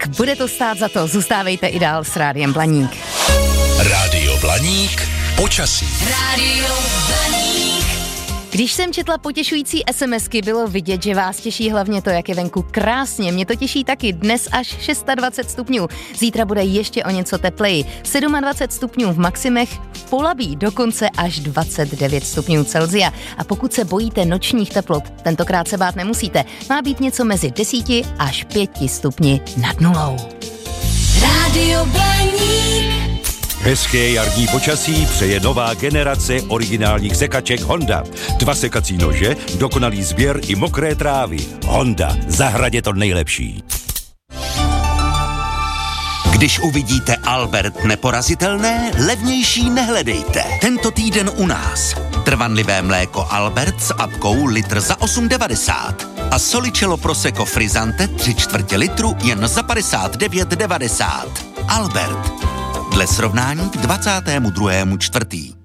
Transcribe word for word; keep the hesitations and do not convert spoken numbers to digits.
tak bude to stát za to. Zůstávejte i dál s Rádiem Blaník. Rádio Blaník, počasí. Rádio Blaník. Když jsem četla potěšující SMSky, bylo vidět, že vás těší hlavně to, jak je venku krásně. Mě to těší taky. Dnes až dvacet šest stupňů. Zítra bude ještě o něco tepleji. dvacet sedm stupňů v maximech, v Polabí dokonce až dvacet devět stupňů Celsia. A pokud se bojíte nočních teplot, tentokrát se bát nemusíte. Má být něco mezi deseti až pěti stupni nad nulou. Rádio Blaník. Hezké jarní počasí přeje nová generace originálních sekaček Honda. Dva sekací nože, dokonalý sběr i mokré trávy. Honda, zahradě to nejlepší. Když uvidíte Albert neporazitelné, levnější nehledejte. Tento týden u nás. Trvanlivé mléko Albert s apkou litr za osm devadesát. A Solicello Prosecco Frizzante tři čtvrtě litru jen za padesát devět devadesát. Albert. Dle srovnání k dvacátému druhému čtvrtý